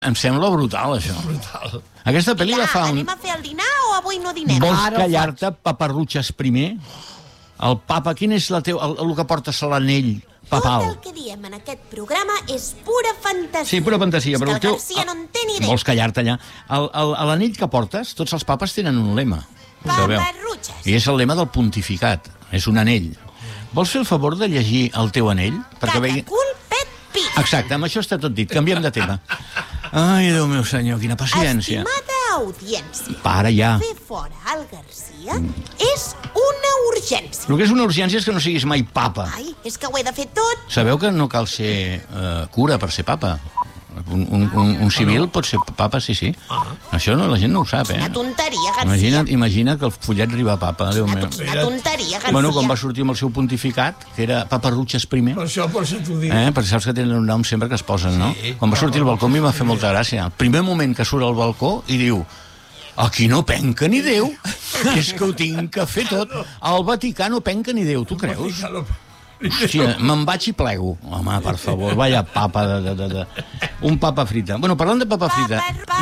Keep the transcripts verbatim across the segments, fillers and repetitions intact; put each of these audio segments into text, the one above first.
Em sembla brutal, això. Brutal. Aquesta pel·li la fa un... Anem a fer el dinar o avui no dinem? Vols callar-te, paparrutxes, primer? El papa, quin és la teu, el, el que portes a l'anell papal? Tot el que diem en aquest programa és pura fantasia. Sí, pura fantasia, és però que el teu... el Garcia no en té ni idea. Vols callar-te allà? El, el, a l'anell que portes, tots els papes tenen un lema. Paparrutxes. I és el lema del pontificat. És un anell. Vols fer el favor de llegir el teu anell? Perquè vegi... Catacul, pet, pit. Exacte, amb això està tot dit. Canviem de tema. Ai, Déu meu senyor, quina paciència. Estimada audiència, Para ja. fer fora el Garcia és una urgència. El que és una urgència és que no siguis mai papa. Ai, és que ho he de fer tot. Sabeu que no cal ser uh, cura per ser papa? Un, un, un, un civil pot ser papa, sí, sí. Això no, la gent no ho sap, eh? Una tonteria, Garcia. Imagina't, imagina que el follet arriba a papa, Déu meu. Una tonteria, Garcia. Bueno, quan va sortir amb el seu pontificat, que era Paparrutxes primer, Per això, per això t'ho dic. eh? perquè saps que tenen un nom sempre que es posen, no? Sí. Quan va sortir al balcó a mi m'ha fet molta gràcia. El primer moment que surt al balcó i diu: aquí no penca ni Déu, és que ho tinc que fer tot. Al Vaticà no penca ni Déu, tu creus? Hòstia, me'n vaig i plego. Home, per favor, vaya papa de, de, de, de... Un papa frita. Bueno, parlant de papa frita...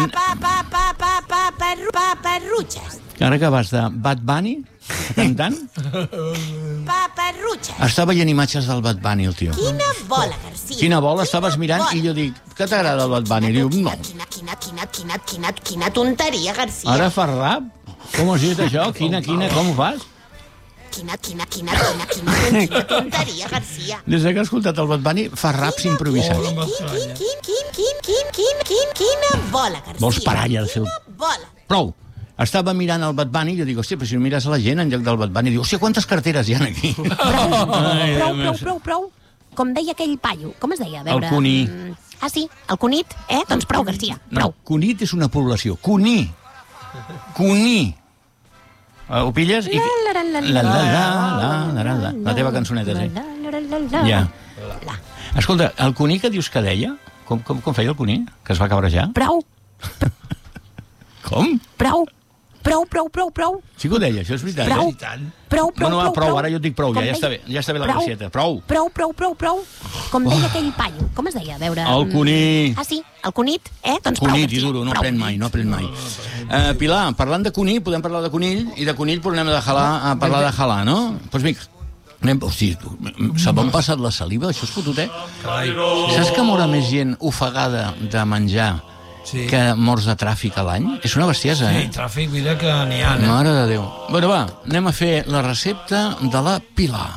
Paparrutxes. Ara que vas de Bad Bunny, cantant, Paparrutxes. està veient imatges del Bad Bunny, el tio. Quina bola, Garcia. Quina bola, estaves mirant i jo dic: què t'agrada el Bad Bunny? I diu: no. Quina, quina, quina, quina, quina, quina tonteria, Garcia. Ara fa rap? Com has dit això? Quina, quina, com ho fas? Quina, quina, quina, quina, quina, quina tonteria, Garcia. Des que he escoltat el Bad Bunny, fa raps improvisats. Quin, quin, quin, quin, quin, quin, quin, quin, quina bola, Garcia. Vols parar ja de fer el... Quina bola. Prou. Estava mirant el Bad Bunny i jo dic: hòstia, però si no mires la gent en lloc del Bad Bunny, diu: hòstia, quantes carteres hi ha aquí? Prou, Ai, prou, Déu meu. prou, prou, prou. Com deia aquell paio. Com es deia? A veure... El cuní. Mm, Ah, sí, el cunit, eh? Doncs prou, Garcia, No, prou. Cunit és una població. Cuní. Cuní. Uh, ho pilles? I... La, la, la, La, la, la, la, la, la, la. La teva cançoneta, sí. La, la, la, la, la. Ja. La. Escolta, el cuní que dius que deia, com, com, com feia el cuní? Que es va cabrejar? Prou, Com? prou, prou, prou, prou, prou. Sí que ho deia, això és veritat. Prou. Eh? Prou, prou, Bueno, va, prou, prou, ara jo et dic prou, ja, Com ja està deia- bé, ja està bé la Prou. gracieta. Prou. Prou, prou, prou, prou. Com deia aquell paio. Com es deia? A veure... El mm, cuní. Ah, sí, el cunit, eh? Doncs prou, Cunit i Garcia, duro, no prou. aprèn mai, no aprèn mai. Uh, Pilar, parlant de cuní, podem parlar de conill, i de conill podem de jalar, a parlar de jalar, no? Doncs pues vinga, anem... Hosti, se m'han passat la saliva, això és fotut, eh? Carai. Saps que mor més gent ofegada de menjar Sí. que morts de tràfic a l'any? És una bestiesa, Sí, eh? tràfic, mira que n'hi ha, eh? Mare de Déu. Bueno, va, anem a fer la recepta de la Pilar.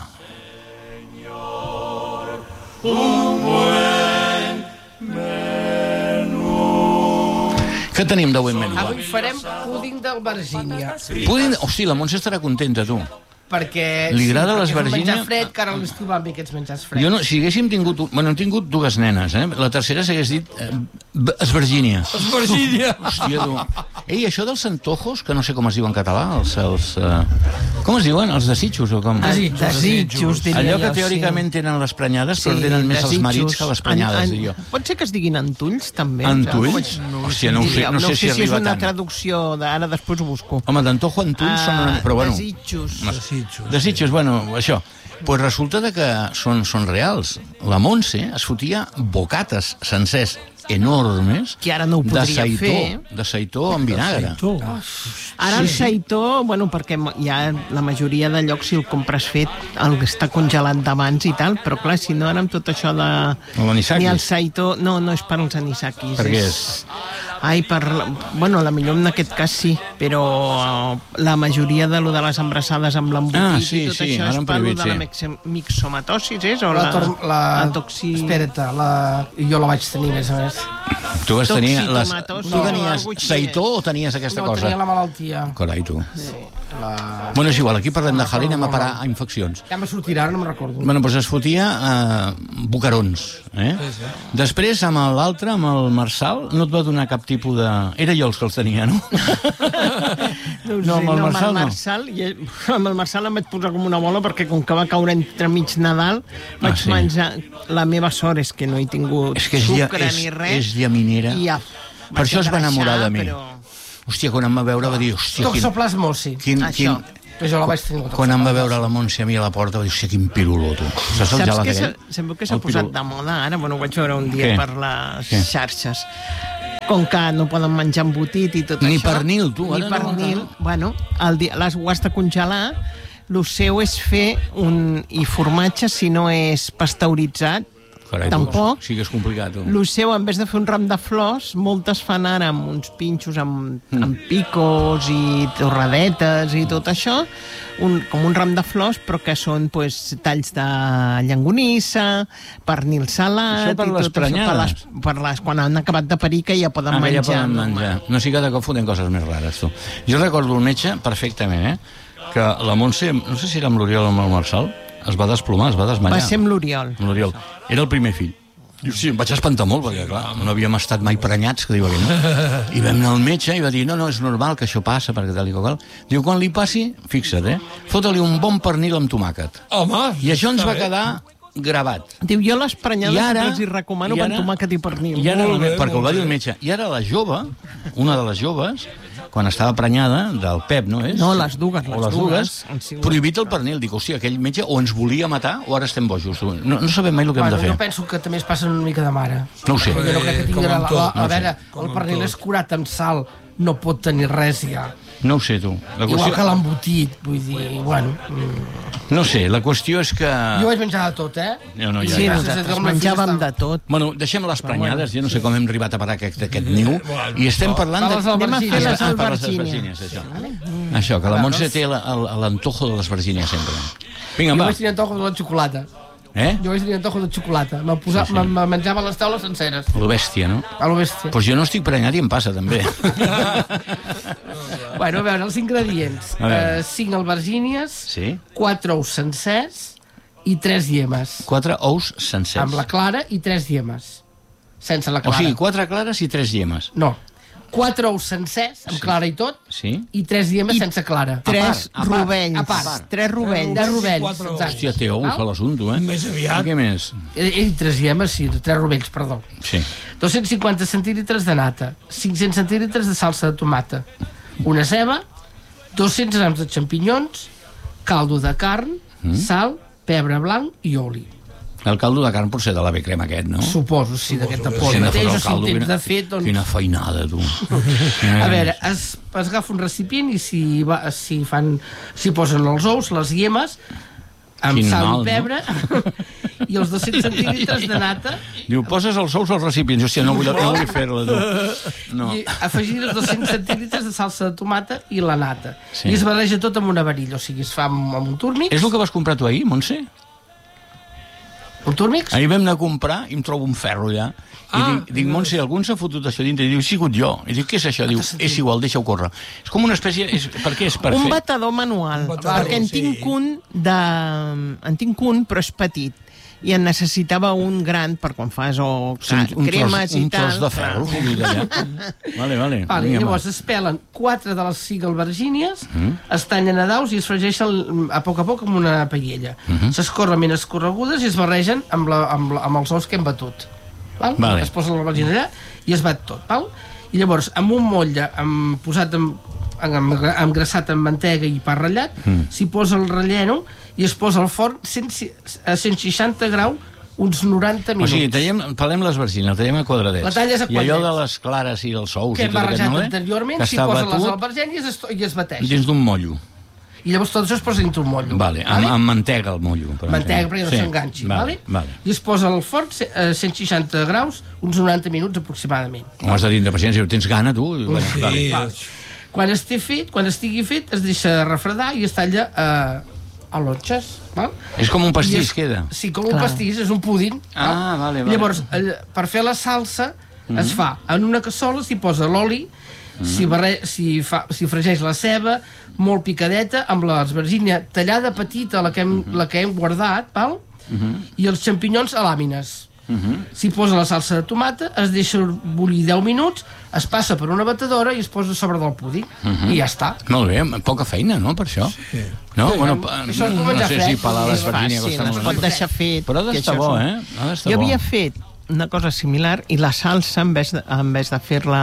Què tenim de buen menú? va? Avui farem púding d'albergínia, Pudin... Hosti, la Montse estarà contenta, tu. perquè... Li agrada perquè l'esvergínia? És un menjar fred, que ara a l'estiu van bé aquests menjars freds. Jo no, si haguéssim tingut... Bueno, hem tingut dues nenes, eh? La tercera s'hagués dit eh, b- esvergínia. Virgínia. Hòstia, tu. Ei, això dels antojos, que no sé com es diu en català, els... els uh... Com es diuen? Els desitjos, o com? Desitjos, desitjos, diria Allò que jo, teòricament tenen les prenyades, però tenen més els marits que les prenyades, diria jo. Pot ser que es diguin antulls, també? Antulls? No, Hòstia, no ho sé, no sé si si és arriba una tant. traducció, de... ara després ho busco. Home, d'antojo antulls Ah, són una... Però bueno... Desitjos. Desitjos. Desitjos, bueno, això. Pues resulta de que són, són reals. La Montse es fotia bocates sencers enormes Que ara no ho de podria seitó, fer. de seitó amb vinagre. Tu. Ara el seitó, bueno, perquè ja la majoria de llocs si el compres fet el està congelat d'abans i tal, però clar, si no ara amb tot això de... El anisakis. Ni el seitó... No, no és per als anisakis. Per què Ai, per... la- Bueno, la millor en aquest cas sí, però uh, la majoria de lo de les embrassades amb l'embotit Ah, sí, i tot sí, això ara és han per lo prohibit, de la sí. mix- mixomatosis, és? O La, la, tor- la... la toxi... Espera't, la... jo la vaig tenir, més a més. Tu vas tenir... Les... Toxitomatosi, Tu no, tenies algo així seitó o tenies aquesta No, cosa? tenia la malaltia. Carai, tu. Sí, la... Bueno, és igual, aquí parlem de jalí, anem a parar a infeccions. Ja me sortirà, ara no me'n recordo. Bueno, doncs es fotia eh, bocarons, eh? Sí, sí. Després, amb l'altre, amb el Marçal, no et va donar cap tipus de... Era jo els que els tenia, no? No, No, amb el no, Marçal amb no. el Marçal, i, amb el Marçal em vaig posar com una bola perquè com que va caure entremig Nadal vaig sí. menjar... La meva sort és que no he tingut És que és, lля, sucre és, ni res. és llaminera. I ja, Per vaig això es va enamorar de mi. Però... Hòstia, quan em va veure va dir... Hòstia, quin, Toxoplasmosi. quin, Això. quin, Però jo la vaig tenir. quan em va veure la Montse a mi a la porta va dir, hòstia, quin piruló, tu. Saps el Saps gelat que aquell? s'ha- sabeu que s'ha El posat piruló. de moda ara? Bueno, ho vaig veure un dia Què? per les Què? xarxes. com que no poden menjar embotit i tot Ni això... pernil, tu, Ni ara no. pernil. Bueno, el dia, les, ho has de congelar. El seu és fer un... I formatge, si no és pasteuritzat, Carai, tampoc. Sí que és complicat, tu. El seu, en vez de fer un ram de flors, moltes fan ara amb uns pinxos amb, amb picos i torradetes i tot això, un, com un ram de flors, però que són pues, talls de llonganissa, pernil salat... Això per i les tot això, per les, prenyades. per les, quan han acabat de parir, que ja poden Ah, que menjar. ja poden no? menjar. No sé, cada cop foten coses més rares, tu. Jo recordo el metge perfectament, eh? Que la Montse, no sé si era amb l'Oriol o amb el Marçal, es va desplomar, es va desmayar. Va ser amb l'Oriol. Amb l'Oriol. Era el primer fill. Diu, sí, em vaig espantar molt, perquè, clar, no havíem estat mai prenyats, que diu aquell, no? I vam anar al metge i va dir, no, no, és normal que això passa, perquè tal i qual. Diu, quan li passi, fixa't, eh? Fota-li un bon pernil amb tomàquet. Home, I això ens està va bé. quedar gravat. Diu, jo les prenyades I ara- els hi recomano i amb ara- tomàquet i pernil. I ara, Molt bé, perquè ho molt va dir bé. el metge. I ara la jove, una de les joves, quan estava prenyada, del Pep, no és? No, les dues, les o les dues dues, han sigut- prohibit el pernil. Dic, hòstia, aquell metge o ens volia matar o ara estem bojos. Tu. No, no sabem mai el que hem Bueno, de jo fer. penso que també es passen una mica de mare. No ho sé. Jo no crec que tingui... Com La, amb la, tot, la, no a ho sé. veure, Com el amb pernil tot. és curat amb sal, no pot tenir res ja. No ho sé, tu. La Igual qüestió... que l'embotit, vull dir, bueno... mm. No sé, la qüestió és que... Jo vaig menjar de tot, eh? No, no, ja, Sí, ja. nosaltres menjàvem de tot. Bueno, deixem les prenyades, jo no sé com hem arribat a parar aquest, aquest niu, i estem parlant de... Per les Anem a fer les Ah, per les albergínies. albergínies, això. Això, que la Montse té la- el- l'antojo de les albergínies sempre. Vinga, Jo va. vaig tenir antojo de la xocolata. Eh? Jo vaig tenir antojo de xocolata. Me'l posa, Sí, sí, sí. sí. Me menjava les taules senceres. Lo bèstia, no? A lo bèstia. Doncs pues jo no estic prenyat i em passa, també. Bueno, a veure, els ingredients. A veure. Uh, cinc albergínies, Sí? quatre ous sencers i tres llemes. Quatre ous sencers. Amb la clara i tres llemes. Sense la O clara. sigui, quatre clares i tres llemes. No. Quatre ous sencers, amb Sí. clara i tot, Sí? i tres llemes I sense clara. Tres a part, rovells. a part. Tres rovells. De rovells. Quatre ous. exacte. Hòstia, té ous Val? a l'assumpte, eh? Més aviat. I què més? I, i tres llemes, sí, tres rovells, perdó. Sí. dos-cents cinquanta centílitres de nata, cinc-cents centílitres de salsa de tomata, una ceba, dos-cents grams de xampinyons, caldo de carn, mm. sal, pebre blanc i oli. El caldo de carn pot ser de l'ave crema aquest, no? Suposo, sí, d'aquest de por Si hem de mateix, fotre o el si caldo, en tens quina- de fet, doncs... Quina feinada, tu. A veure, es, es agafa un recipient i si, va, si fan si posen els ous, les llemes, amb Quin sal mal, i pebre, i els dos-cents centílitres de nata, Diu, poses els ous als recipients. Hòstia, no vull, no vull fer-la, tu. No. i afegir els dos-cents centílitres de salsa de tomata i la nata. Sí. I es barreja tot amb una varilla, o sigui, es fa amb, amb un túrmix. És el que vas comprar tu ahir, Montse? Un túrmix? Ahir vam anar a comprar i em trobo un ferro allà. I Ah, dic, dic, Montse, algú ens ha fotut això dintre? I diu, he sigut jo. I dic, què és això? Diu, és igual, deixa-ho córrer. És com una espècie... És, per què és per Un fer? batedor manual, Un batedor, perquè en sí. tinc un de... En tinc un, però és petit. I en necessitava un gran per quan fas o Sí, un, un, cremes tros, i un tal. tros de ferro. vull dir, allà. Vale, vale. Vale, Vinga, llavors va. es pelen quatre de les cinc albergínies, mm. es tallen a daus i es fregeixen a poc a poc amb una paella. Mm -hmm. S'escorren ben escorregudes i es barregen amb, la, amb, la, amb els ous que hem batut. Val? Vale. Es posa l'albergina allà i es bat tot. Val? I llavors, amb un motlle amb, posat amb, amb, amb grassat amb mantega i pa ratllat, mm. s'hi posa el relleno i es posa al forn cent, a cent seixanta graus uns noranta O minuts. sigui, tallem, pelem les vergines, tallem a quadradets. La talles a I allò quadrets. de les clares i els ous que i hem tot aquest barrejat no, anteriorment, que s'hi està posen les batut albergènies i es, i es bateix. dins d'un mollo. I llavors tot això es posa dintre un mollo. Vale, amb, amb mantega el mollo. Per Mantega entendre. perquè no Sí, s'enganxi. Vale, Vale? vale. I es posa al forn a cent seixanta graus, uns noranta minuts aproximadament. Ho has de tindre paciència, tens gana, tu? Vale, Sí, vale. Va. Quan estigui fet, quan estigui fet, es deixa refredar i es talla a, a lotxes. Val? És com un I pastís, és, queda. Sí, com un Clar. pastís, és un pudín. Ah, val? vale, vale. Llavors, eh, per fer la salsa, mm -hmm. es fa en una cassola, s'hi posa l'oli, mm -hmm. s'hi barre... s'hi fa... s'hi fregeix la ceba, molt picadeta, amb l'esvergínia tallada petita, la que hem, mm -hmm. la que hem guardat, val? Mm -hmm. I els xampinyons a làmines. Uh -huh. S'hi posa la salsa de tomata, es deixa bullir deu minuts, es passa per una batedora i es posa a sobre del pudín. Uh -huh. I ja està. Molt bé, poca feina, no, per això? Sí. No, Sí, bueno, això pa- és com no menjar sé fred. si pelar les És vergínies fàcil, costa es molt. pot deixar fet. Però ha que d'estar això bo, és un- eh? Ha d'estar Jo bo. havia fet una cosa similar i la salsa, en vez de, en vez de fer-la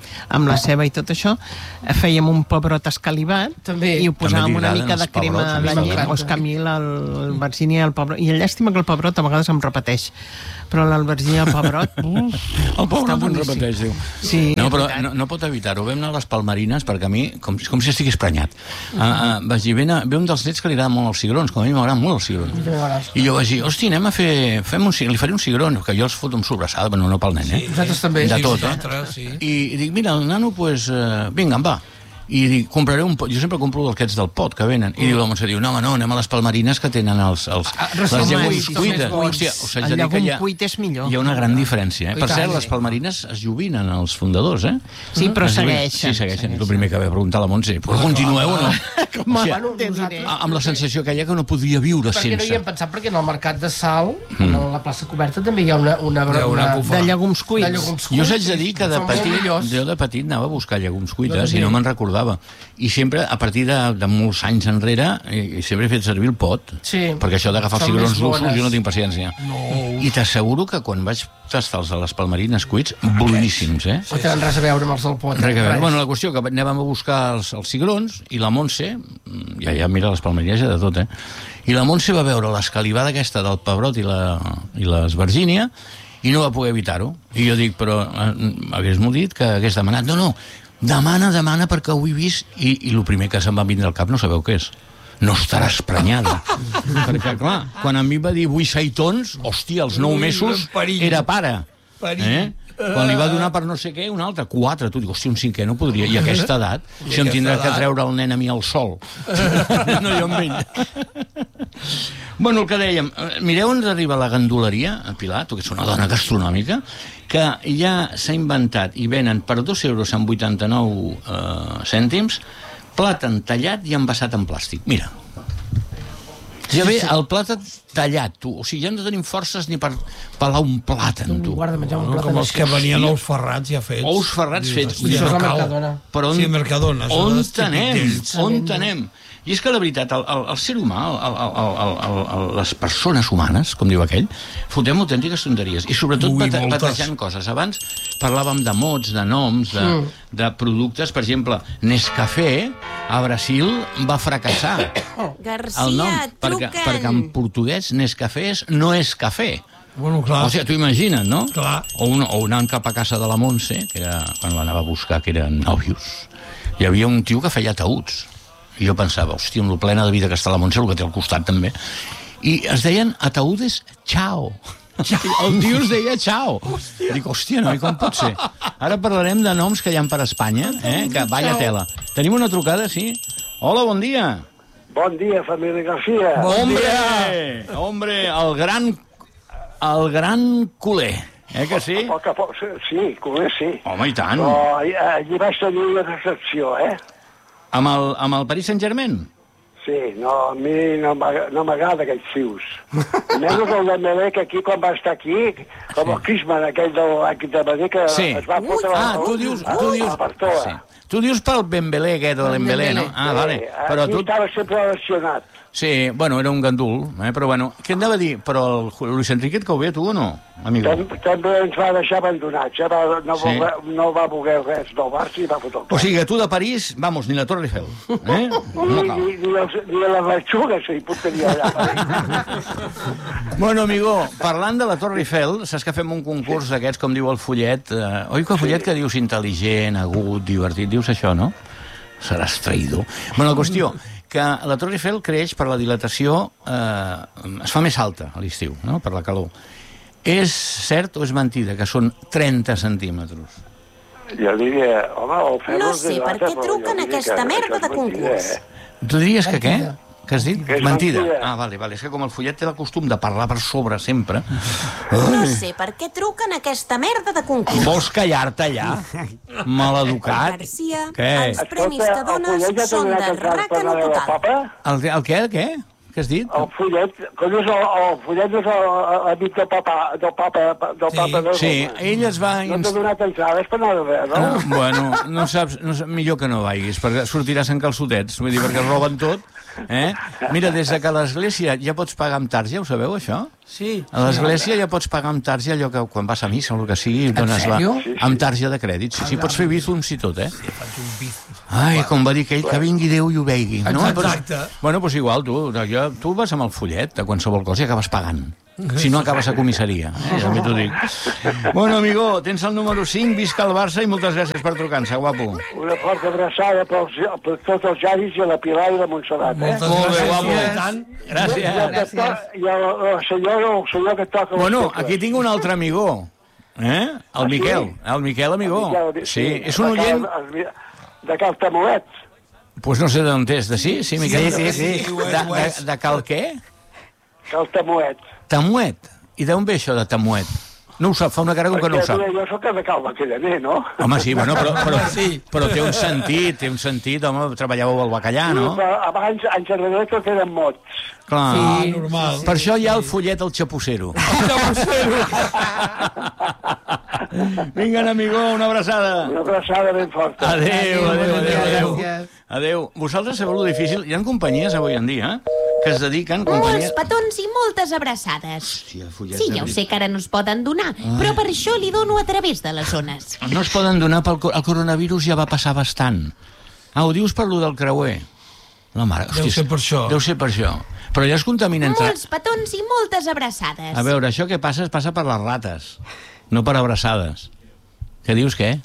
amb la ceba i tot això, fèiem un pebrot escalivat També. i ho posàvem També li una agraden mica de els crema pebrots, a mi d'anyell, m'encanta. o escamil, el, el Virgínia i el pebrot. I llàstima que el pebrot a vegades em repeteix, però l'albergínia i el pebrot... Uh, El pobre està no boníssim. repeteix, diu. Sí, no, és però veritat. no, no pot evitar-ho. Vam anar a les Palmarines, perquè a mi, com, com si estigués prenyat. Uh, uh, vaig dir, ve, ve un dels nets que li agrada molt els cigrons, com a mi m'agraden molt els cigrons. I jo vaig dir, hosti, anem a fer... Fem un, li faré un cigron, que jo els foto amb sobrassada, però no pel nen, eh? Nosaltres també. De Sí, tot, eh? nosaltres, sí. I, i dic, mira, el nano, pues, uh, vinga, em va. I dic, compraré un pot. Jo sempre compro d'aquests del pot que venen. I diu la Montse, diu, no, home, no, anem a les Palmarines que tenen els, els, Ah, les home, llegums sí, cuites. són més Hòstia, us haig El de dir que llegum hi ha, cuit és millor. hi ha una gran diferència. Eh? I Per tant, cert, sí. les Palmarines es jubinen, els fundadors, eh? Sí, però Es jubinen. segueixen. Sí, segueixen. El primer que va preguntar a la Montse, però continueu o no? Com a... Hòstia, Bueno, nosaltres- a- amb la sensació que hi ha que no podria viure Perquè no hi sense. hem pensat, perquè en el mercat de sal, a la plaça coberta, també hi ha una... una, Hi ha una una bufa. De llegums cuits. de llegums Jo us haig cuits, de dir que de són molt petit, millors. jo de petit anava a buscar llegums cuites Jo i no també. me'n recordava. I sempre, a partir de, de molts anys enrere, i, i sempre he fet servir el pot. Sí. Perquè això d'agafar els Són cigrons més dolços bones. jo no tinc paciència. No. I t'asseguro que quan vaig tastar els de les Palmarines cuits, boníssims, eh? No tenen res a veure amb els del pot. Res a veure. Res. Bueno, la qüestió que anàvem a buscar els, els cigrons i la Montse, ja, ja mira les Palmarines ja de tot, eh? I la Montse va veure l'escalivada aquesta del pebrot i la, i l'esvergínia i no va poder evitar-ho. I jo dic, però eh, hagués m'ho dit que hagués demanat. No, no, demana, demana perquè ho he vist i, i el primer que se'm va vindre al cap no sabeu què és. No estaràs prenyada. Perquè, clar, quan a mi va dir vull seitons, hòstia, als nou Ui, mesos perill. era pare. Perill. Eh? Quan li va donar per no sé què, un altre, quatre. Tu dic, hòstia, un cinquè no podria. I a aquesta edat, si em aquesta tindrà que edat? treure el nen a mi al sol. No, jo amb ell. Bueno, el que dèiem, eh, mireu on arriba la ganduleria, Pilar, tu que ets una dona gastronòmica, que ja s'ha inventat i venen per dos euros amb vuitanta-nou eh, cèntims plàtan tallat i envasat en plàstic. Mira. Ja ve el plàtan tallat, tu. O sigui, ja no tenim forces ni per pelar un plàtan, tu. Guarda, menjar un No, plat com de els que venien ous ferrats ja fets. Ous ferrats fets. Hòstia, Això és no la cal. Mercadona. Però on, Sí, Mercadona, són on els típics t'anem? d'ells. On t'anem? I és que la veritat, el, el, el ser humà, el, el, el, el, el, les persones humanes, com diu aquell, fotem autèntiques tonteries. I sobretot Ui, pate, moltes. patejant coses. Abans parlàvem de mots, de noms, de, Mm. de productes. Per exemple, Nescafé a Brasil va fracassar Garcia, el nom, perquè, truquen. perquè en portuguès Nescafé és no és cafè. Bueno, clar. O sigui, t'ho imagines, no? Clar. O, un, o anant cap a casa de la Montse, que era quan l'anava a buscar, que eren nòvios, hi havia un tio que feia taüts. I jo pensava, hòstia, amb lo plena de vida que està la Montse, el que té al costat també. I es deien ataúdes Chao. El tio es deia Chao. Hòstia. Dic, hòstia, no, i com pot ser? Ara parlarem de noms que hi ha per Espanya, eh? Que vaya tela. Tenim una trucada, sí? Hola, bon dia. Bon dia, família García. Hombre, hombre, el gran, el gran culer, eh que sí? A poc a poc, sí, com és, sí. Home, i tant. Però allí, allí vaig tenir una decepció, eh? Amb el, amb el Paris Saint-Germain? Sí, no, a mi no m'agrada no m'agrada aquells fius. Menys el Dembélé, que aquí, quan va estar aquí, com el Griezmann, aquell del Dembélé, que Sí. es va fotre Ah, la- tu dius... a- Tu dius, a Bartola. sí. Tu dius pel Dembélé, aquest de l'Embélé, no? Ah, vale. Però aquí tu... estava sempre lesionat. Sí, bueno, era un gandul, eh? Però bueno, què em anava a dir? Però el Luis Enrique et cau bé, tu, o no, amigo? Tam També ens va deixar abandonats, eh? va, no, Sí. va, no va voler res del Barça i va fotre el O camp. sigui, que tu de París, vamos, ni la Torre Eiffel, eh? No Ni, cal. ni, ni, els, ni les lechugues hi pot tenir allà. Bueno, amigo, parlant de la Torre Eiffel, saps que fem un concurs d'aquests, com diu el fullet, eh, oi que el fullet que dius intel·ligent, agut, divertit, dius això, no? Seràs traïdor. Bueno, la qüestió, que la Torre Eiffel creix per la dilatació, eh, es fa més alta a l'estiu, no?, per la calor. És cert o és mentida que són trenta centímetres? Jo diria, home, el fem No sé per què truquen aquesta merda de concurs. Tu diries que què? Què has dit? Que és mentida. mentida. Ah, vale, vale. És que com el fullet té el costum de parlar per sobre sempre... No sé per què truquen aquesta merda de concurs. Vols callar-te allà? Maleducat? Garcia, Què? els premis que dones són de ràcano total. El, el què? El què? Què has dit? El fullet, coneix el, el fullet és l'amic del papa, del papa, del Sí. papa de Sí, Roma. ell es va... No t'ha donat entrades per anar a veure, No, no? bueno, no saps, no saps, millor que no vagis, perquè sortiràs en calçotets, vull dir, perquè es roben tot. Eh? Mira, des de que a l'església ja pots pagar amb tarja, ho sabeu, això? Sí. A l'església ja pots pagar amb tarja allò que quan vas a missa o el que sigui, dones la, sèrio? amb tarja de crèdit. Sí, sí, pots fer bífums i tot, eh? Faig un bif. Ai, com va dir aquell, que vingui Déu i ho vegui. No? Exacte. Però, bueno, doncs igual, tu, jo, tu vas amb el fullet de qualsevol cosa i acabes pagant. Si no, acabes a comissaria. Eh? També t'ho dic. Bueno, amigo, tens el número cinc, visca el Barça i moltes gràcies per trucar-nos, guapo. Una forta abraçada per, per tots els Javis i a la Pilar i la Montserrat, eh? Moltes Molt bé, gràcies. guapo. I tant. I el, Gràcies. que to- i el, el, senyor, el senyor que toca... les Bueno, tecles. aquí tinc un altre amigó. Eh? El sí? Miquel. El Miquel, amigó. Miquel, Sí, és un de oient... Cal- De Cal Tamolet. Pues no sé d'on és. De sí? Sí, Miquel? Sí, sí, sí. Ho és, De, ho és. de, de cal què? Cal Tamolet. Tamuet. I d'on ve això de Tamuet? No ho sap, fa una cara com que no ho sap. Perquè jo soc de Cal Bacallaner, no? Home, sí, bueno, però, però, Sí. però té un sentit, té un sentit, home, treballàveu al bacallà, no? Però abans, anys enrere, tot eren mots. Clar. Ah, normal. Per això hi ha el fullet al xapucero. Vinga, amigó, una abraçada. Una abraçada ben forta. Adéu, adéu, adéu, adéu. Gràcies. Adéu. Vosaltres sabeu lo difícil? Hi ha companyies avui en dia que es dediquen... Molts Companyies... petons i moltes abraçades. Hòstia, fullets Sí, de ja ho veritat. sé que ara no es poden donar, però per això li dono a través de les zones. No es poden donar pel co- el coronavirus, ja va passar bastant. Ah, ho dius per lo del creuer? La mare, Deu ser per això. Deu ser per això. Però ja es contamina entre... Molts petons i moltes abraçades. A veure, això que passa es passa per les rates, no per abraçades. Què dius, què?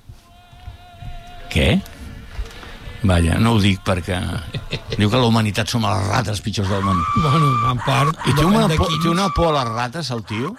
Què? Vaja, no ho dic perquè... Diu que la humanitat som les rates pitjors del món. Bueno, en part, I té una, depèn de por, quins. té una por a les rates, el tio?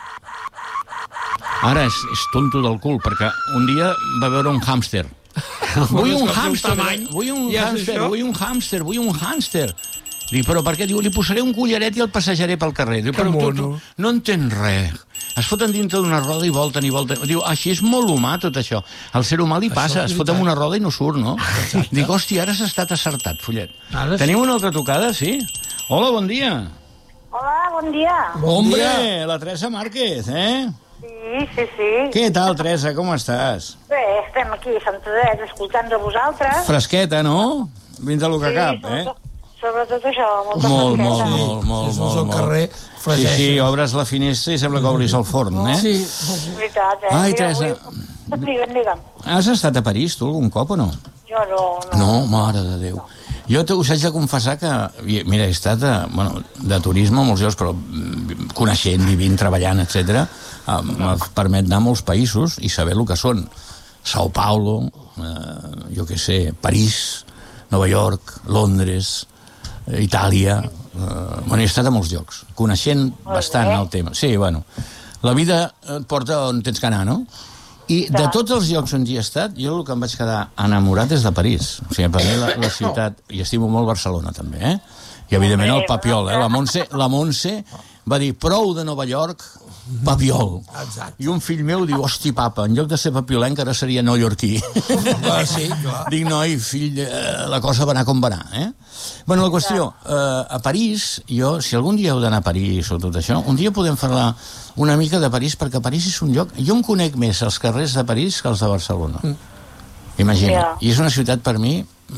Ara és, és tonto del cul, perquè un dia va veure un hàmster. Vull un el seu hàmster, tamany, vull un ja és hàmster, això? vull un hàmster, vull un hàmster. Dic, però per què? Diu, li posaré un collaret i el passejaré pel carrer. Diu, però tu, tu mono. no entens res. Es foten dintre d'una roda i volten i volten. Diu, així és molt humà tot això. Al ser humà li passa, és es fot amb veritat. una roda i no surt, no? Dic, hòstia, ara s'ha estat acertat, Follet. Ara sí. Tenim una altra tocada, sí? Hola, bon dia. Hola, bon dia. Hombre, la Teresa Márquez, eh? Sí, sí, sí. Què tal, Teresa, com estàs? Bé, estem aquí a Sant Adret escoltant de vosaltres. Fresqueta, no? Vins del que cap, eh? sobretot, sobretot això, molta Molt, fresqueta. molt, molt, molt, Si molt, surts al molt. carrer, Sí, fregeixen. sí, obres la finestra i sembla que obris el forn, eh? Sí. És veritat, eh? Ai, Mira, Teresa. avui- Digue'm, digue'm. Has estat a París, tu, algun cop o no? Jo no, no. No, mare de Déu. Jo t'ho haig de confessar que, mira, he estat de, bueno, de turisme molts llocs, però mm, coneixent, vivint, treballant, etcètera, em permet anar a molts països i saber el que són. Sao Paulo, eh, jo què sé, París, Nova York, Londres, eh, Itàlia... Eh, bueno, he estat a molts llocs, coneixent bastant el tema. Sí, bueno, la vida et porta on tens que anar, no? I de tots els llocs on hi he estat, jo el que em vaig quedar enamorat és de París. O sigui, per mi la, la ciutat... I estimo molt Barcelona, també, eh? I, evidentment, el Papiol, eh? La Montse, la Montse va dir, prou de Nova York, Papiol. Exacte. I un fill meu diu, hosti, papa, en lloc de ser papiolenc, ara seria neoyorquí. Ah, sí, clar. Dic, noi, fill, eh, la cosa va anar com va anar, eh? Bueno, la qüestió, eh, a París, jo, si algun dia heu d'anar a París o tot això, un dia podem parlar una mica de París, perquè París és un lloc... Jo em conec més els carrers de París que els de Barcelona. Mm. Imagina. Ja. I és una ciutat, per mi,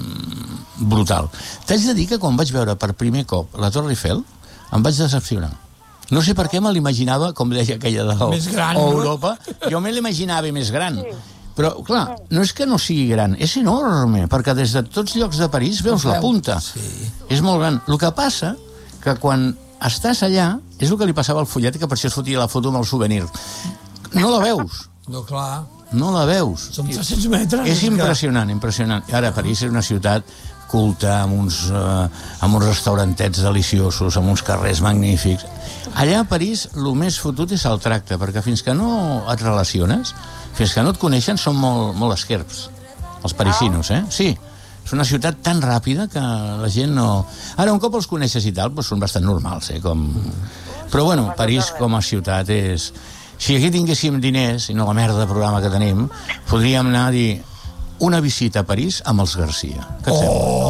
mm, brutal. T'haig de dir que quan vaig veure per primer cop la Torre Eiffel, em vaig decepcionar. No sé per què me l'imaginava, com deia aquella de Més gran, no? Europa, jo me l'imaginava més gran. Però, clar, no és que no sigui gran, és enorme, perquè des de tots llocs de París veus la punta. Sí. És molt gran. El que passa que quan estàs allà, és el que li passava al Follet, que per això es fotia la foto amb el souvenir. No la veus, No, clar. no la veus. Són tres-cents metres. És que- impressionant, impressionant. Ara, París és una ciutat culta, amb uns, uh, amb uns restaurantets deliciosos, amb uns carrers magnífics. Allà a París el més fotut és el tracte, perquè fins que no et relaciones, fins que no et coneixen, són molt, molt esquerps, els parisinos, eh? Sí, és una ciutat tan ràpida que la gent no... Ara, un cop els coneixes i tal, doncs són bastant normals, eh? Com... Però, bueno, París com a ciutat és... Si aquí tinguéssim diners, i no la merda de programa que tenim, podríem anar a dir una visita a París amb els Garcia. Què et sembla? Oh,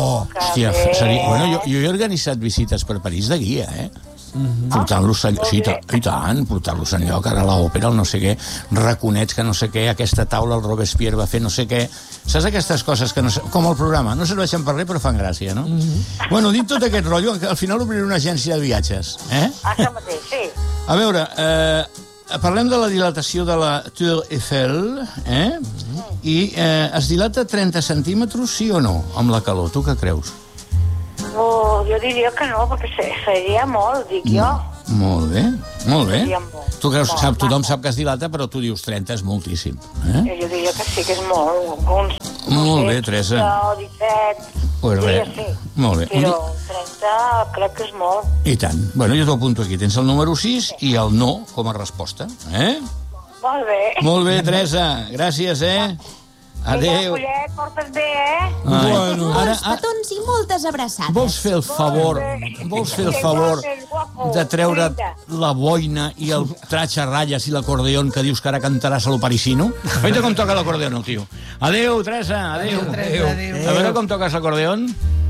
Hòstia, seria... Bueno, jo, jo he organitzat visites per París de guia, eh? Mm-hmm. Portant-los a... Sí, i tant, portar-los enlloc, ara a l'òpera, el no sé què, raconets que no sé què, aquesta taula el Robespierre va fer no sé què. Saps aquestes coses que no... Com el programa, no serveixen per res, però fan gràcia, no? Mm-hmm. Bueno, dit tot aquest rotllo, al final obriré una agència de viatges, eh? Això mateix, sí. A veure, eh, parlem de la dilatació de la Tour Eiffel, eh? I eh, es dilata trenta centímetres, sí o no, amb la calor? Tu què creus? No, jo diria que no, perquè seria molt, dic jo. Molt bé, molt bé. Seria molt. Tu creus, Molt, sap, tothom molt. sap que es dilata, però tu dius trenta és moltíssim. Eh? Jo diria que sí que és molt. Uns, Molt bé, Teresa. No, disset, Pues diria res. sí. Molt bé. Però trenta crec que és molt. I tant. Bueno, jo t'ho apunto aquí. Tens el número sis i el no com a resposta. Eh? Molt bé. Molt bé, Teresa. Gràcies, eh? Adéu. Follet, portes bé, eh? Ai, Bueno. ara, Molts ara, petons i moltes abraçades. vols fer el favor, vols fer el favor de treure la boina i el tratge a ratlles i l'acordeon que dius que ara cantaràs a lo parisino? Veita com toca l'acordeon, el tio. Adéu, Teresa, adéu. Teresa, adéu. A veure com toques l'acordeon.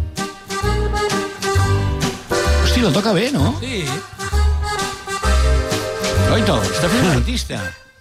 Hosti, lo toca bé, no? Sí. Oito, està fent l'artista.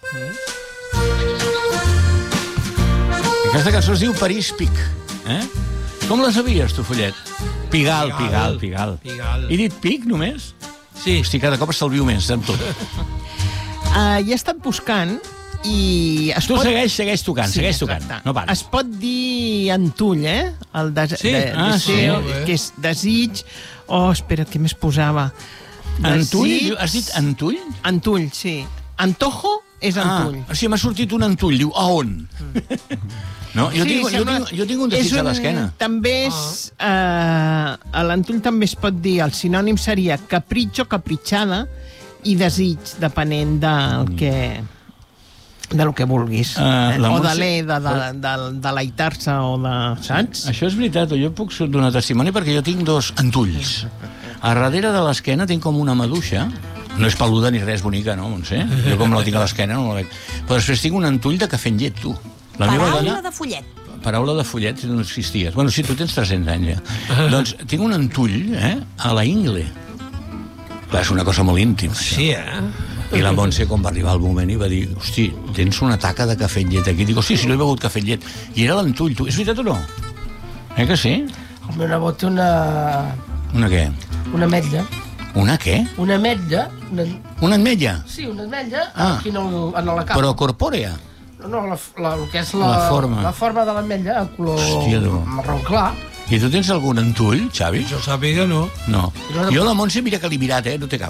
Aquesta cançó es diu París Pic. Eh? Com la sabies, tu, Follet? Pigal, Pigal, Pigal. Pigal. He dit Pic, només? Sí. Hosti, cada cop estalvio més, amb tot. Uh, hi he estat buscant i... Es Tu segueix, segueix tocant, Sí, segueix tocant. exacte. No pares. Es pot dir Antull, eh? El des... Sí? de, Ah, sí, molt bé. que és desig... Oh, espera, què més posava? Antull? Desig- Has dit Antull? Antull, sí. Antojo és Antull. Ah, sí, m'ha sortit un Antull. Diu, a on? No, jo, Sí, tinc, jo, sembla- tinc, jo tinc un desig és a l'esquena. També és... Ah. Uh, l'Antull també es pot dir, el sinònim seria capritxo, capritxada i desig, depenent del Mm. que de lo que vulguis. Ah, la o de Montse- l'e, de, de, de, deleitar-se o de... Saps? Això és veritat, jo puc donar testimoni perquè jo tinc dos antulls. A darrere de l'esquena tinc com una maduixa, no és peluda ni res bonica, no, Montse? Jo com la tinc a l'esquena no la veig. Però després tinc un antull de cafè amb llet, tu. La meva Paraula dona... de follet. Paraula de follet, si no existies. Bueno, sí, tu tens tres-cents anys, ja. Doncs tinc un antull, eh, a la ingle. Clar, és una cosa molt íntima. Això. Sí, eh? I la Montse, quan va arribar el moment, i va dir, hosti, tens una taca de cafè amb llet aquí. Dic, hosti, si no he begut cafè amb llet. I era l'antull, tu. És veritat o no? Eh que sí? El meu nebot té una... Una què? una ametlla. Una què? Una ametlla... Una... Una ametlla? Sí, una ametlla Ah. aquí en, el, en la capa. Però corpòrea? No, la, la, el que és la, La forma. la forma de l'ametlla, el color Hòstia, tu. marró clar. I tu tens algun antull, Xavi? Jo sàpiga, no. No. no- Jo la Montse, mira que l'he mirat, eh? No té cap.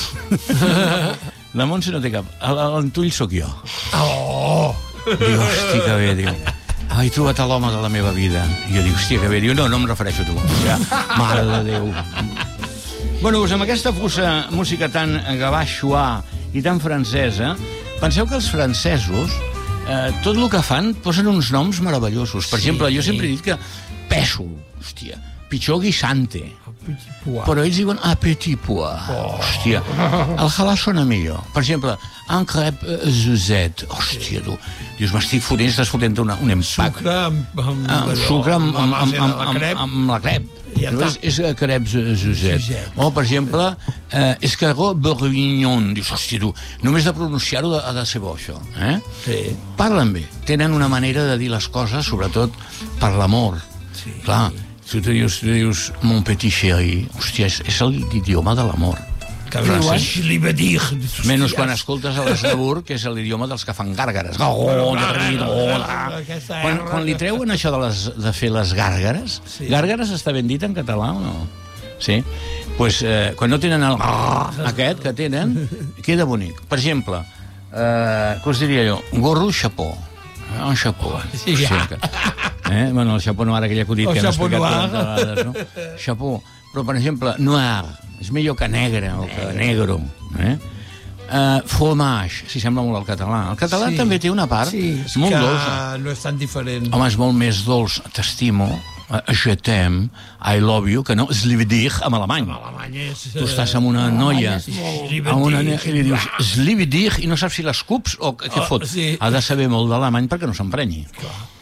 La Montse no té cap. L'antull sóc jo. Oh! Diu, hosti, que bé, diu. Ah, he trobat a l'home de la meva vida. I jo dic, hòstia, que bé. Diu, no, no em refereixo a tu. Ja, mare de Déu. Bueno, doncs amb aquesta fusa música tan gabaixoà i tan francesa, penseu que els francesos, eh, tot el que fan, posen uns noms meravellosos. Per Sí. exemple, jo sempre he dit que pèsol, hòstia, pitjor guisante. Pua. Però ells diuen ah, petit pois. Oh. Hòstia, el halà sona millor. Per exemple, un crêpe uh, Suzette. Hòstia, tu. Dius, m'estic fotent, estàs fotent una, un empac. Sucre amb... amb, Ah, allò, sucre amb, amb, la amb, base de amb, la amb, crep. amb la crep. Ja Però és, està. és uh, crêpe Suzette. Suzette. O, per exemple, eh, escargot bourguignon. Dius, hòstia, tu, només de pronunciar-ho ha de ser bo, això. Eh? Sí. Parlen bé. Tenen una manera de dir les coses, sobretot per l'amor. Sí. Clar, si tu dius, tu dius mon petit chéri, hòstia, és, és l'idioma de l'amor. Que je li va dir... Menys quan escoltes a l'Esnabur, que és l'idioma dels que fan gàrgares. Quan, quan li treuen això de, les, de fer les gàrgares, Sí. gàrgares està ben dit en català o no? Sí? Pues, eh, quan no tenen el aquest que tenen, queda bonic. Per exemple, eh, què us diria jo? Gorro chapeau. Eh, Un chapeau. Sí, ja. que- Eh? Bueno, el chapeau noir, aquell acudit El que hem chapeau explicat noir. quaranta vegades, no? Chapeau. Però, per exemple, noir, és millor que negre o que negro. Eh? Uh, fromage, si sembla molt al català. El català Sí. també té una part Sí. molt que dolça. no és tan diferent. Home, és molt més dolç, t'estimo, uh, je t'aime, I love you, que no, Slividig en alemany. Alemanya és... Tu estàs amb una noia, Slividig. amb una ne- i li dius Slividig i no saps si l'escups o què Oh, fot. sí. Ha de saber molt d'alemany perquè no s'emprenyi.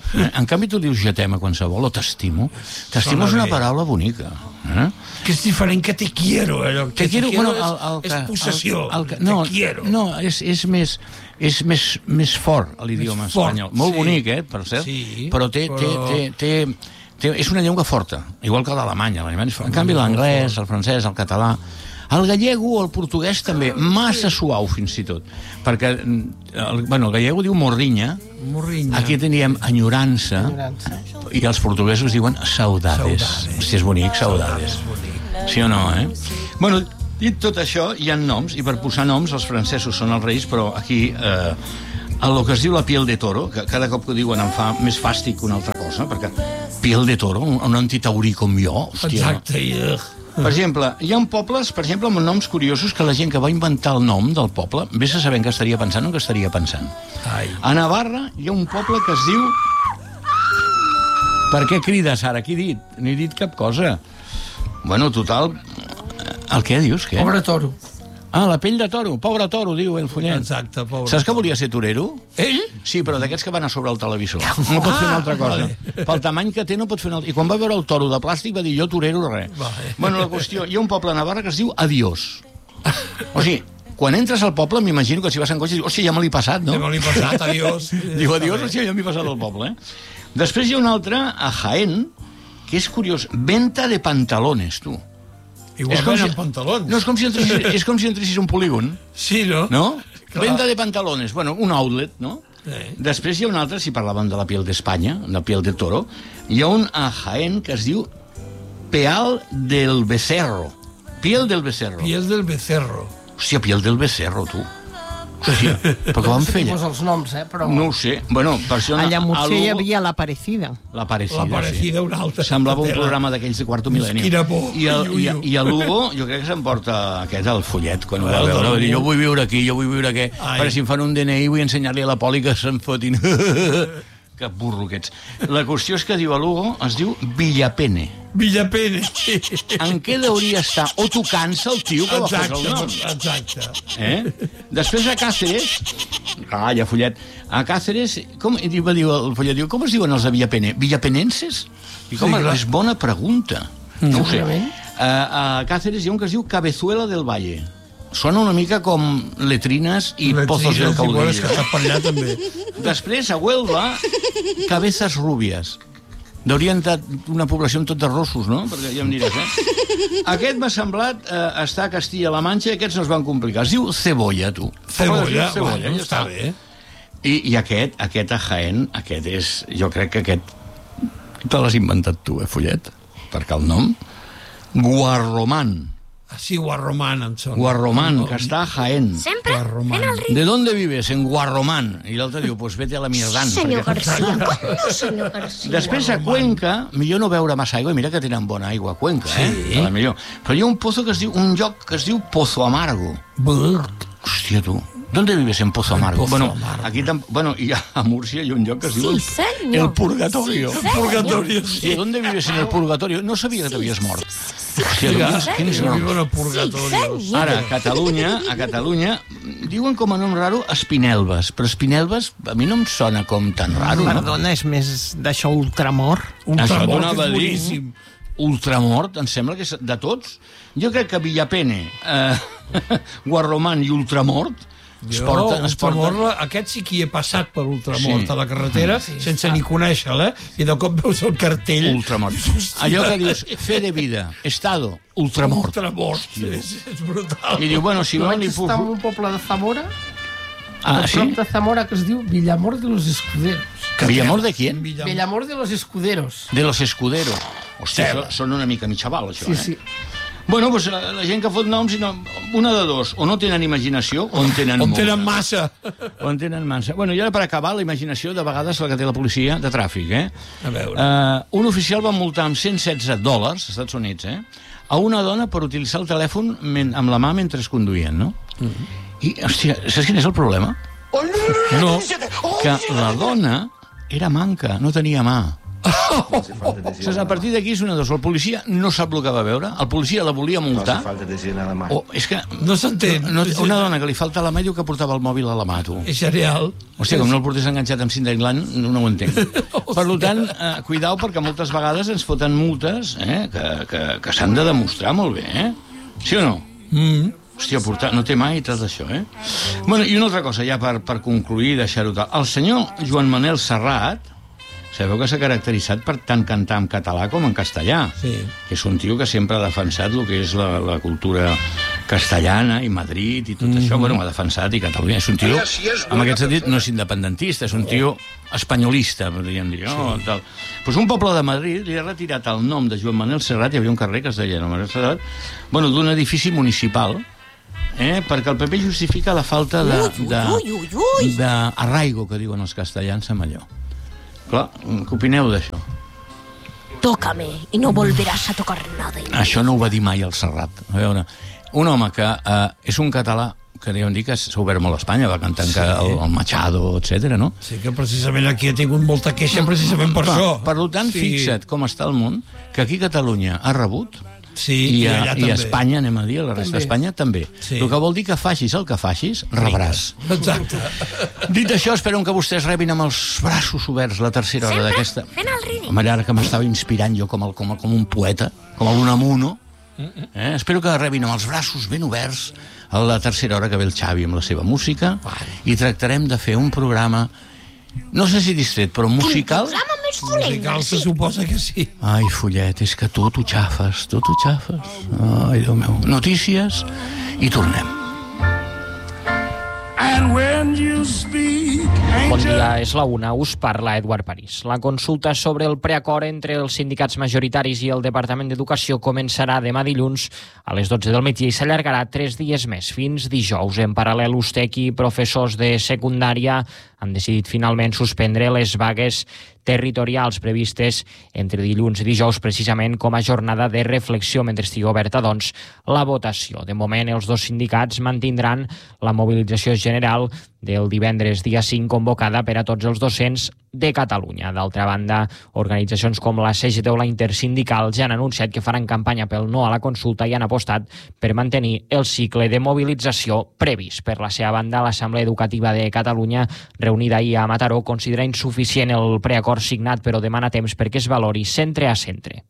Eh? En canvi, tu dius je t'aime a qualsevol, o t'estimo. T'estimo és una paraula bonica. Eh? Que és diferent que te quiero. Eh? Que Te quiero, bueno, és, el, el, és possessió. El, el, el, no, te quiero. no, és, és més... És més, més fort, l'idioma espanyol. Molt sí. bonic, eh, per cert. Sí, però té... té, però... té, té Té, és una llengua forta, igual que l'alemany. En canvi, l'anglès, el francès, el català... El gallego o el portuguès també, massa suau fins i tot. Perquè el, bueno, el gallego diu morrinya, Morrinya. aquí teníem enyorança, Enyorança. i els portuguesos diuen saudades. Saudades. Si és bonic, saudades. Sí o no, eh? Bueno, dit tot això, hi ha noms, i per posar noms els francesos són els reis, però aquí... Eh, el que es diu la piel de toro, que cada cop que ho diuen em fa més fàstic que una altra cosa, perquè piel de toro, un, un antitaurí com jo, hòstia. Exacte. I... Per exemple, hi ha pobles, per exemple, amb noms curiosos que la gent que va inventar el nom del poble, vés a saber què estaria pensant o què estaria pensant. Ai. A Navarra hi ha un poble que es diu... Per què crides, ara? Qui ha dit? No he dit cap cosa. Bueno, total... El què dius, què? Pobre toro. Ah, la pell de toro, pobre toro, diu el follet. Exacte, pobre. Saps que volia ser torero? Ell? Sí, però d'aquests que van a sobre el televisor. No pot fer una altra cosa. Pel tamany que té no pot fer una altra... I quan va veure el toro de plàstic va dir jo torero res. Vale. Bueno, la qüestió, hi ha un poble a Navarra que es diu Adiós. O sigui, quan entres al poble m'imagino que si vas en cotxe dius, hòstia, ja me l'he passat, no? Ja me l'he passat, adiós. Diu adiós, hòstia, ja m'he passat al poble, eh? Després hi ha un altre a Jaén, que és curiós, venta de pantalones, tu. Igual És com venen si- pantalons. No, és com si entressis, és com si entressis un polígon. Sí, no? No? Clar. Venda de pantalones, bueno, un outlet, no? Sí. Després hi ha un altre, si parlàvem de la piel d'Espanya, la piel de toro, hi ha un a Jaén que es diu Peal del Becerro. Piel del Becerro. Piel del becerro. Hòstia, piel del Becerro, tu. Hòstia, però què van fer Posa allà? els noms, eh, però... No ho sé. Bueno, per això... Allà a Murcia hi Lugo- havia l'Aparecida. La parecida, La parecida, una altra. Semblava un Tela. programa d'aquells de quarto mil·lenni. Quina por. I, el, i, Ui, ui. I a Lugo, jo crec que s'emporta aquest, el follet, quan ho va El veure. del Va dir, Lugo. jo vull viure aquí, jo vull viure aquí. Ai. Perquè si em fan un D N I vull ensenyar-li a la poli que se'n fotin. Que burro que ets. La qüestió és que diu a Lugo, es diu Villapene. Villapene. En què hauria estar? O tu cansa el tio que va fer el nom. Exacte, exacte. Eh? Després a Càceres... Ah, ja, follet. A Càceres... Com, i diu, va dir el follet, diu, com es diuen els de Villapene? Villapenenses? I com, Sí, clar. és bona pregunta. No ho sé. Segurament. A, a Càceres hi ha un que es diu Cabezuela del Valle. Sona una mica com letrines i pozos del Igual és caudillo. que està per allà, també. Després, a Huelva, Cabezas Rúbies. Haurien estat una població amb tot de rossos, no? Perquè ja em diràs, eh? Aquest m'ha semblat eh, estar a Castilla-La Manxa i aquests no es van complicar. Es diu Cebolla, tu. Cebolla, Cebolla, bueno, ja està bé. I, I aquest, aquest a Jaén, aquest és... Jo crec que aquest te l'has inventat tu, eh, follet? Perquè el nom... Guarromán. Así Guarromán em sona. Guarromán, que està a Jaén. Sempre Guarromán. en el río. ¿De dónde vives? En Guarromán. I l'altre diu, pues vete a la Mierdán. Senyor perquè- Garcia, com no, senyor Garcia? Després a Cuenca, millor no beure massa aigua, i mira que tenen bona aigua a Cuenca, eh? Sí. A la millor. Però hi ha un pozo que es diu, un lloc que es diu Pozo Amargo. Brrrt. Hòstia, tu. ¿Dónde vives en Pozo Amargo? Pozo bueno, Amargo. aquí tam... bueno, y a a Murcia hay un lloc que es diu Sí, el, senyor. el Purgatorio. Sí, Purgatorio, ¿Y sí. dónde vives en el Purgatorio? No sabia que t'havies mort. Hòstia, Vinga, quins, quins jo noms. vivo en el purgatorio. Ara, a Catalunya, a Catalunya, diuen com a nom raro Espinelves, però Espinelves a mi no em sona com tan raro, no? Perdona, és més d'això ultramor. Un Això tamor t'anava que a és dir. boníssim. Ultramort, em sembla que és de tots. Jo crec que Villapene, eh, Guarromán i Ultramort es Jo, porten... Es Ultramort, porten... aquest sí que hi he passat per Ultramort Sí. a la carretera, sense ni conèixer-la, i de cop veus el cartell. Ultramort. Allò que dius, fe de vida, estado, ultramort. Ultramort. És, és brutal. I diu, bueno, si Jo vol vaig li puc... estar en un poble de Zamora, Ah, a sí? prop de Zamora, que es diu Villamor de los Escuderos. ¿Villamor de quién? Villamor de los Escuderos. De los Escuderos. Hòstia, so- són una mica mitjaval, això, Sí, eh? sí. Bueno, doncs la, la gent que fot noms, no, una de dos, o no tenen imaginació, o en tenen On molta. tenen massa. O en tenen massa. Bueno, i ara per acabar, la imaginació de vegades la que té la policia de tràfic, eh? A veure. Uh, un oficial va multar amb cent setze dòlars, als Estats Units, eh? A una dona per utilitzar el telèfon men amb la mà mentre es conduïen, no? I, hòstia, saps quin és el problema? No. Que la dona era manca, no tenia mà. Saps, a partir d'aquí és una dos. El policia no sap el que va veure, el policia la volia multar. O, és que... No s'entén. No, una dona que li falta la mà diu que portava el mòbil a la mà, tu. És genial. Hòstia, com no el portés enganxat amb cinta aislant, no, no ho entenc. Per tant, eh, cuidao, perquè moltes vegades ens foten multes eh, que, que, que s'han de demostrar molt bé, eh? Sí o no? Mm. Hòstia, portar, no té mai tot això, eh? Bueno, i una altra cosa, ja per, per concluir, deixar-ho tal. El senyor Joan Manel Serrat, sabeu que s'ha caracteritzat per tant cantar en català com en castellà. Sí. Que és un tio que sempre ha defensat el que és la, la cultura castellana i Madrid i tot mm-hmm. això. Bueno, ho ha defensat i Catalunya. És un tio, en aquest sentit, no és independentista, és un tio espanyolista, podríem dir. Oh, tal. Pues un poble de Madrid li ha retirat el nom de Joan Manel Serrat, hi havia un carrer que es deia Joan Manel Serrat, bueno, d'un edifici municipal, eh, perquè el P P justifica la falta de, de, de arraigo, que diuen els castellans amb allò. Clar, què opineu d'això? Tócame i no volveràs a tocar nada. Això no ho va dir mai el Serrat. A veure, un home que eh, és un català que deuen dir que s'ha obert molt a Espanya, va cantant sí. el, el Machado, etcètera, no? Sí, que precisament aquí ha tingut molta queixa precisament per Va, això. Per tant, sí. Fixa't com està el món, que aquí Catalunya ha rebut sí, i, a, i a Espanya, anem a dir, a la resta d'Espanya també. Sí. El que vol dir que facis el que facis, rebràs. Exacte. Dit això, espero que vostès rebin amb els braços oberts la tercera hora d'aquesta... fent el ridícul. Home, ara que m'estava inspirant jo com, el, com, com un poeta, com l'Unamuno, eh? Espero que rebin amb els braços ben oberts a la tercera hora que ve el Xavi amb la seva música i tractarem de fer un programa, no sé si distret, però musical. Un programa més dolent. Musical se suposa que sí. Ai, Follet, és que tu t'ho xafes, tu t'ho xafes. Ai, Déu meu. Notícies i tornem. Bon dia, és la una, us parla Eduard París. La consulta sobre el preacord entre els sindicats majoritaris i el Departament d'Educació començarà demà dilluns a les dotze del migdia i s'allargarà tres dies més, fins dijous. En paral·lel, U S T E C i professors de secundària han decidit finalment suspendre les vagues territorials previstes entre dilluns i dijous, precisament com a jornada de reflexió mentre estigui oberta, doncs, la votació. De moment, els dos sindicats mantindran la mobilització general del divendres dia cinc convocada per a tots els docents de Catalunya. D'altra banda, organitzacions com la C G T o la Intersindical ja han anunciat que faran campanya pel no a la consulta i han apostat per mantenir el cicle de mobilització previst. Per la seva banda, l'Assemblea Educativa de Catalunya, reunida ahir a Mataró, considera insuficient el preacord signat, però demana temps perquè es valori centre a centre.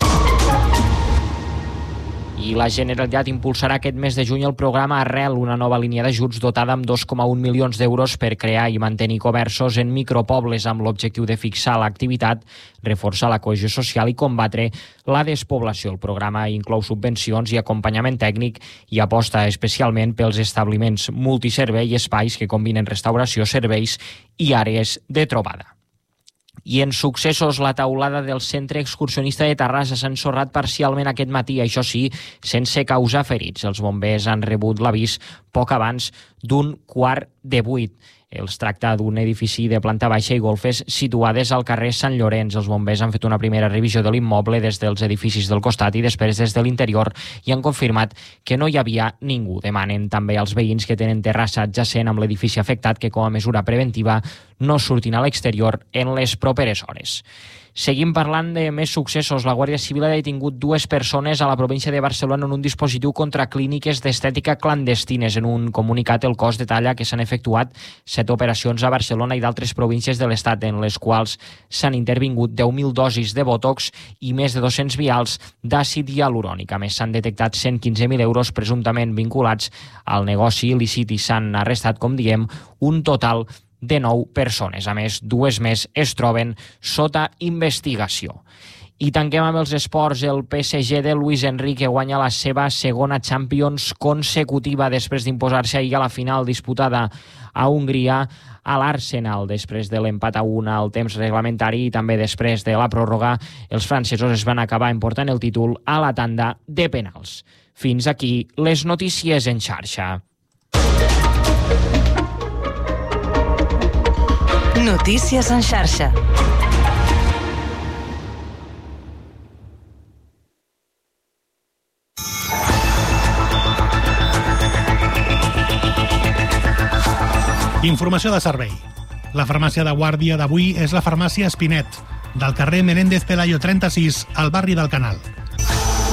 I la Generalitat impulsarà aquest mes de juny el programa Arrel, una nova línia d'ajuts dotada amb dos coma un milions d'euros per crear i mantenir comerços en micropobles amb l'objectiu de fixar l'activitat, reforçar la cohesió social i combatre la despoblació. El programa inclou subvencions i acompanyament tècnic i aposta especialment pels establiments multiservei i espais que combinen restauració, serveis i àrees de trobada. I en successos, la taulada del Centre Excursionista de Terrassa s'ha ensorrat parcialment aquest matí, això sí, sense causar ferits. Els bombers han rebut l'avís poc abans d'un quart de vuit. Es tracta d'un edifici de planta baixa i golfes situades al carrer Sant Llorenç. Els bombers han fet una primera revisió de l'immoble des dels edificis del costat i després des de l'interior i han confirmat que no hi havia ningú. Demanen també als veïns que tenen terrassa adjacent amb l'edifici afectat que com a mesura preventiva no surtin a l'exterior en les properes hores. Seguim parlant de més successos. La Guàrdia Civil ha detingut dues persones a la província de Barcelona en un dispositiu contra clíniques d'estètica clandestines. En un comunicat, el cos detalla que s'han efectuat set operacions a Barcelona i d'altres províncies de l'Estat, en les quals s'han intervingut deu mil dosis de Botox i més de dos-cents vials d'àcid hialurònic. A més, s'han detectat cent quinze mil euros presumptament vinculats al negoci il·lícit i s'han arrestat, com diem, un total de nou persones. A més, dues més es troben sota investigació. I tanquem amb els esports. El P S G de Luis Enrique guanya la seva segona Champions consecutiva després d'imposar-se ahir a la final disputada a Hongria a l'Arsenal. Després de l'empat a un al temps reglamentari i també després de la pròrroga, els francesos es van acabar emportant el títol a la tanda de penals. Fins aquí les notícies en xarxa. Notícies en xarxa. Informació de servei. La farmàcia de guàrdia d'avui és la farmàcia Espinet. del carrer Menéndez Pelayo trenta-sis, al barri del Canal.